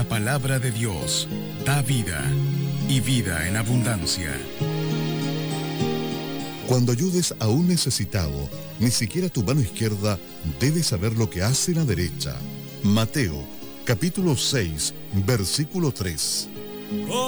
La palabra de Dios da vida y vida en abundancia. Cuando ayudes a un necesitado, ni siquiera tu mano izquierda debe saber lo que hace la derecha. Mateo, capítulo 6, versículo 3.